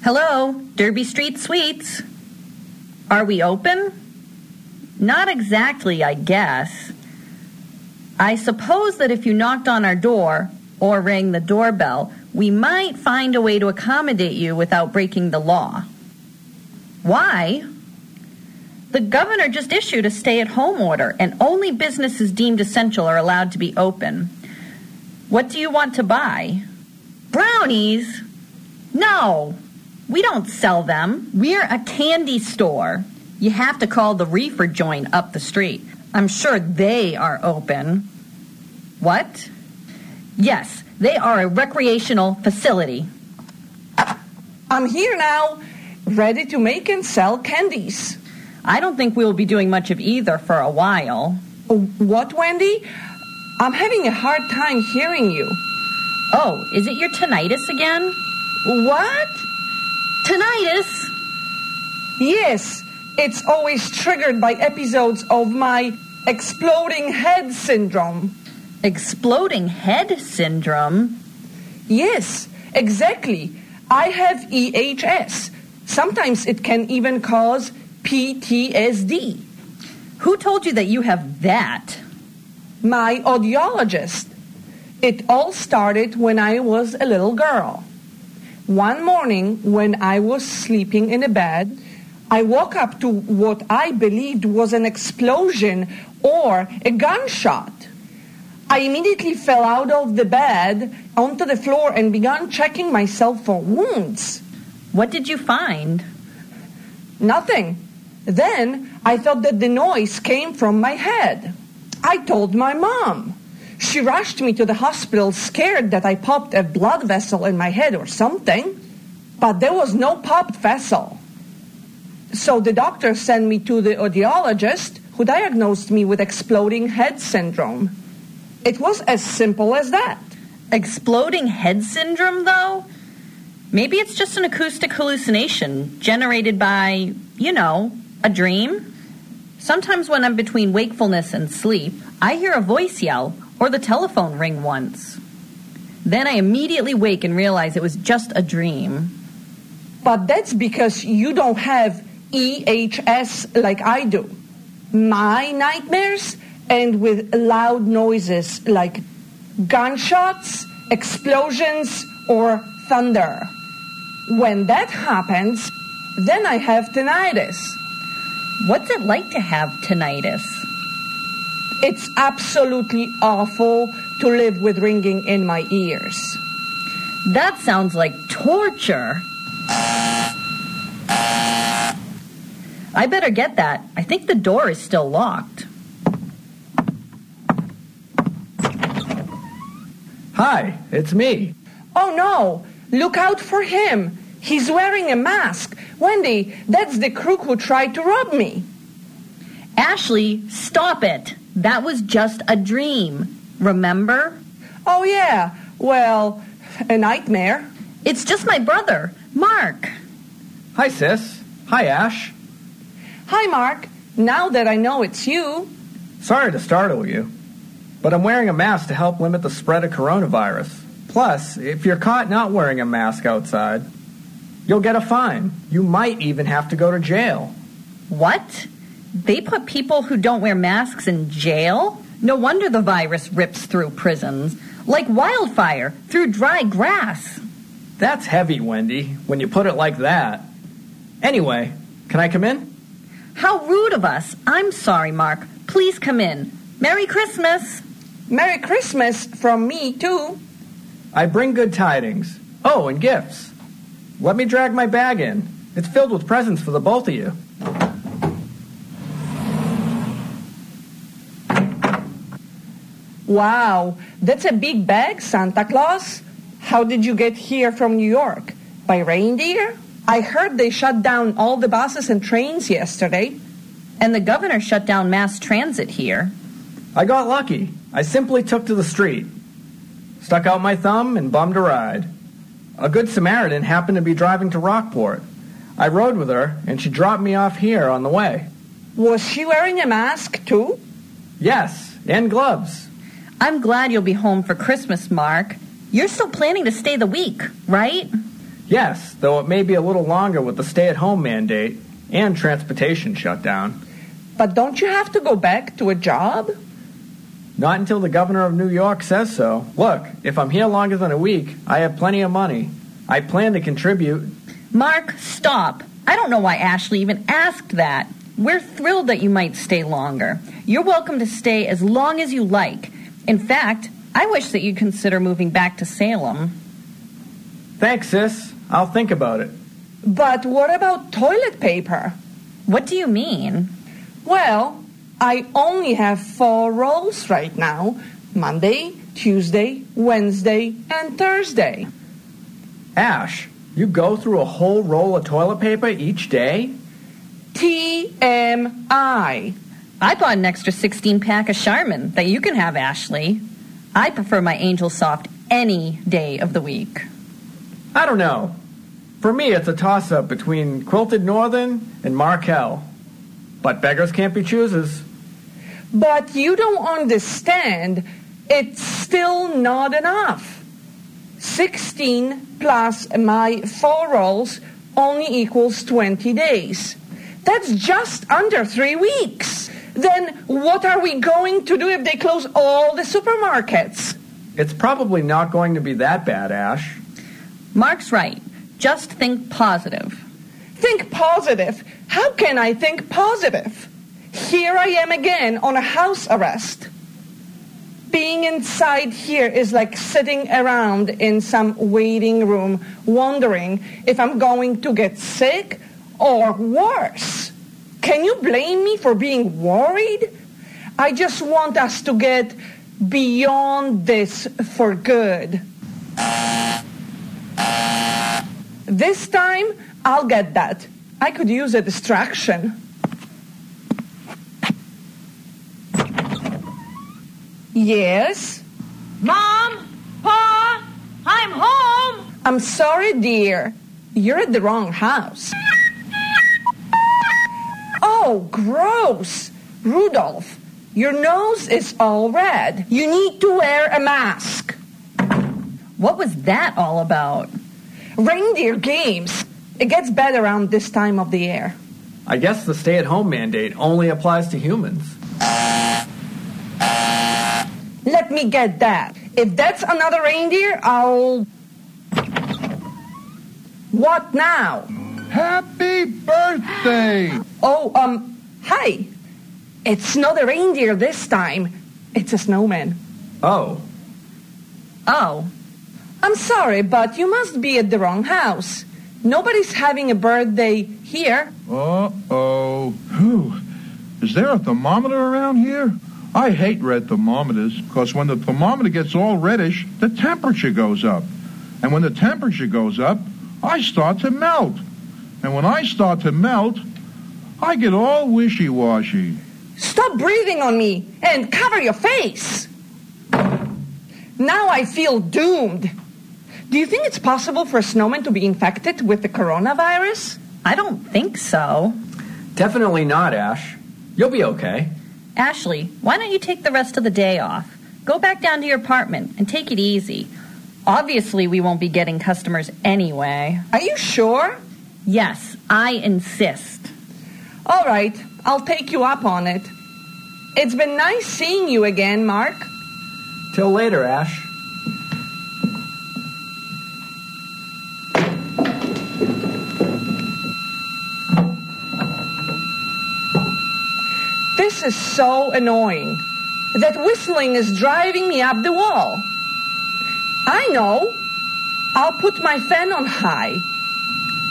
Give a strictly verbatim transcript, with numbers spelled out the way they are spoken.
Hello, Derby Street Sweets. Are we open? Not exactly, I guess. I suppose that if you knocked on our door or rang the doorbell, we might find a way to accommodate you without breaking the law. Why? The governor just issued a stay-at-home order, and only businesses deemed essential are allowed to be open. What do you want to buy? Brownies? No, we don't sell them. We're a candy store. You have to call the reefer joint up the street. I'm sure they are open. What? Yes, they are a recreational facility. I'm here now, ready to make and sell candies. I don't think we will be doing much of either for a while. What, Wendy? I'm having a hard time hearing you. Oh, is it your tinnitus again? What? Tinnitus? Yes, it's always triggered by episodes of my exploding head syndrome. Exploding head syndrome? Yes, exactly. I have E H S. Sometimes it can even cause P T S D. Who told you that you have that? My audiologist. It all started when I was a little girl. One morning, when I was sleeping in a bed, I woke up to what I believed was an explosion or a gunshot. I immediately fell out of the bed onto the floor and began checking myself for wounds. What did you find? Nothing. Then I thought that the noise came from my head. I told my mom. She rushed me to the hospital, scared that I popped a blood vessel in my head or something. But there was no popped vessel. So the doctor sent me to the audiologist, who diagnosed me with exploding head syndrome. It was as simple as that. Exploding head syndrome, though? Maybe it's just an acoustic hallucination generated by, you know, a dream. Sometimes when I'm between wakefulness and sleep, I hear a voice yell or the telephone ring once. Then I immediately wake and realize it was just a dream. But that's because you don't have E H S like I do. My nightmares end with loud noises like gunshots, explosions, or thunder. When that happens, then I have tinnitus. What's it like to have tinnitus? It's absolutely awful to live with ringing in my ears. That sounds like torture. I better get that. I think the door is still locked. Hi, it's me. Oh no, look out for him. He's wearing a mask. Wendy, that's the crook who tried to rob me. Ashley, stop it. That was just a dream. Remember? Oh yeah, well, a nightmare. It's just my brother, Mark. Hi, sis. Hi, Ash. Hi, Mark. Now that I know it's you. Sorry to startle you, but I'm wearing a mask to help limit the spread of coronavirus. Plus, if you're caught not wearing a mask outside, you'll get a fine. You might even have to go to jail. What? They put people who don't wear masks in jail? No wonder the virus rips through prisons. Like wildfire through dry grass. That's heavy, Wendy, when you put it like that. Anyway, can I come in? How rude of us. I'm sorry, Mark. Please come in. Merry Christmas. Merry Christmas from me, too. I bring good tidings. Oh, and gifts. Let me drag my bag in. It's filled with presents for the both of you. Wow, that's a big bag, Santa Claus. How did you get here from New York? By reindeer? I heard they shut down all the buses and trains yesterday. And the governor shut down mass transit here. I got lucky. I simply took to the street, stuck out my thumb, and bummed a ride. A good Samaritan happened to be driving to Rockport. I rode with her, and she dropped me off here on the way. Was she wearing a mask, too? Yes, and gloves. I'm glad you'll be home for Christmas, Mark. You're still planning to stay the week, right? Yes, though it may be a little longer with the stay-at-home mandate and transportation shutdown. But don't you have to go back to a job? Not until the governor of New York says so. Look, if I'm here longer than a week, I have plenty of money. I plan to contribute. Mark, stop. I don't know why Ashley even asked that. We're thrilled that you might stay longer. You're welcome to stay as long as you like. In fact, I wish that you'd consider moving back to Salem. Thanks, sis. I'll think about it. But what about toilet paper? What do you mean? Well, I only have four rolls right now. Monday, Tuesday, Wednesday, and Thursday. Ash, you go through a whole roll of toilet paper each day? T M I. I bought an extra sixteen pack of Charmin that you can have, Ashley. I prefer my Angel Soft any day of the week. I don't know. For me, it's a toss-up between Quilted Northern and Markel. But beggars can't be choosers. But you don't understand. It's still not enough. sixteen plus my four rolls only equals twenty days. That's just under three weeks. Then what are we going to do if they close all the supermarkets? It's probably not going to be that bad, Ash. Mark's right. Just think positive. Think positive? How can I think positive? Here I am again on a house arrest. Being inside here is like sitting around in some waiting room wondering if I'm going to get sick or worse. Can you blame me for being worried? I just want us to get beyond this for good. This time, I'll get that. I could use a distraction. Yes? Mom? Pa? I'm home! I'm sorry, dear. You're at the wrong house. Oh, gross! Rudolph, your nose is all red. You need to wear a mask. What was that all about? Reindeer games. It gets bad around this time of the year. I guess the stay-at-home mandate only applies to humans. Let me get that. If that's another reindeer, I'll... What now? Happy birthday! Oh, um, hi. It's not a reindeer this time. It's a snowman. Oh. Oh. I'm sorry, but you must be at the wrong house. Nobody's having a birthday here. Uh-oh. Whew. Is there a thermometer around here? I hate red thermometers, because when the thermometer gets all reddish, the temperature goes up. And when the temperature goes up, I start to melt. And when I start to melt, I get all wishy-washy. Stop breathing on me and cover your face. Now I feel doomed. Do you think it's possible for a snowman to be infected with the coronavirus? I don't think so. Definitely not, Ash. You'll be okay. Ashley, why don't you take the rest of the day off? Go back down to your apartment and take it easy. Obviously, we won't be getting customers anyway. Are you sure? Yes, I insist. All right, I'll take you up on it. It's been nice seeing you again, Mark. Till later, Ash. This is so annoying. That whistling is driving me up the wall. I know. I'll put my fan on high.